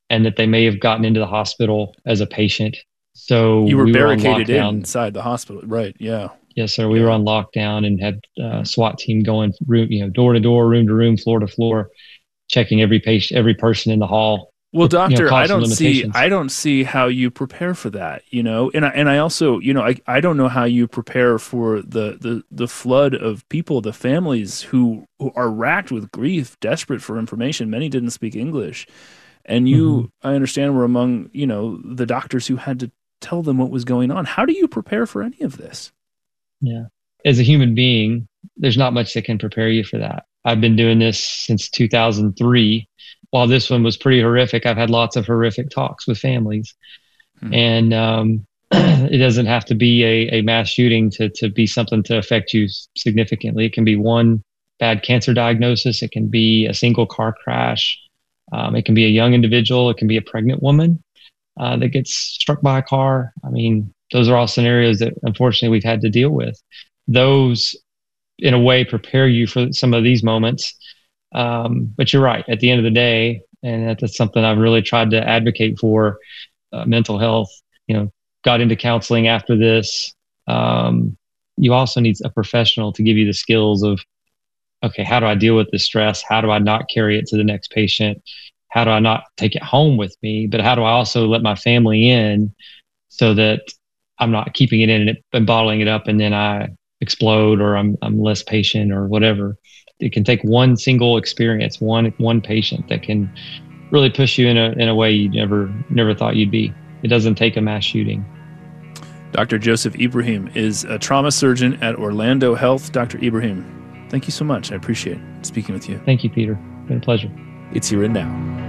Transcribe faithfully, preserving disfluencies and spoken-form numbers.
and that they may have gotten into the hospital as a patient. So You were we were on barricaded lockdown. inside the hospital, right? Yeah, Yes, sir. We were yeah. on lockdown and had uh, SWAT team going room, you know, door to door, room to room, floor to floor, checking every patient, every person in the hall Well, for, you know, doctor, I cost and don't see limitations. I don't see how you prepare for that, you know. And I and I also, you know, I, I don't know how you prepare for the, the the flood of people, the families who, who are racked with grief, desperate for information. Many didn't speak English. And Hmm. you, I understand, were among, you know, the doctors who had to tell them what was going on. How do you prepare for any of this? Yeah. As a human being, there's not much that can prepare you for that. I've been doing this since two thousand three. While this one was pretty horrific, I've had lots of horrific talks with families. Hmm. And um, it doesn't have to be a, a mass shooting to, to be something to affect you significantly. It can be one bad cancer diagnosis, it can be a single car crash, um, it can be a young individual, it can be a pregnant woman uh, that gets struck by a car. I mean, those are all scenarios that unfortunately we've had to deal with. Those, in a way, prepare you for some of these moments. Um, but you're right. At the end of the day, and that's something I've really tried to advocate for, uh, mental health. You know, got into counseling after this. Um, you also need a professional to give you the skills of, okay, how do I deal with this stress? How do I not carry it to the next patient? How do I not take it home with me? But how do I also let my family in so that I'm not keeping it in and bottling it up and then I explode or I'm I'm less patient or whatever. It can take one single experience, one one patient that can really push you in a in a way you never never thought you'd be. It doesn't take a mass shooting. doctor Joseph Ibrahim is a trauma surgeon at Orlando Health. doctor Ibrahim, thank you so much. I appreciate speaking with you. Thank you, Peter. It's been a pleasure. It's Here and Now.